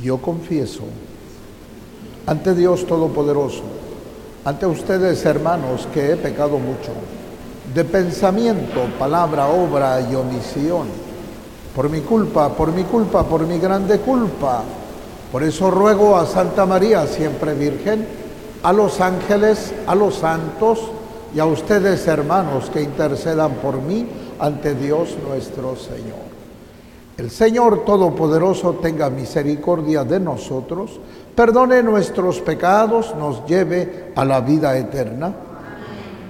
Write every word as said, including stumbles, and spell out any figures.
Yo confieso ante Dios Todopoderoso, ante ustedes, hermanos, que he pecado mucho, de pensamiento, palabra, obra y omisión, por mi culpa, por mi culpa, por mi grande culpa. Por eso ruego a Santa María, siempre Virgen, a los ángeles, a los santos y a ustedes, hermanos, que intercedan por mí ante Dios nuestro Señor. El Señor Todopoderoso tenga misericordia de nosotros, perdone nuestros pecados, nos lleve a la vida eterna